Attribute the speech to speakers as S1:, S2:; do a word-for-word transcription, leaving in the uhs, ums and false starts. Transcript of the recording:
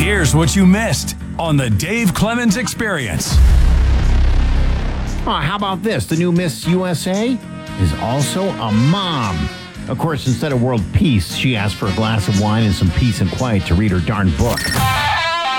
S1: Here's what you missed on the Dave Clemens Experience.
S2: Oh, how about this? The new Miss U S A is also a mom. Of course, instead of world peace, she asked for a glass of wine and some peace and quiet to read her darn book.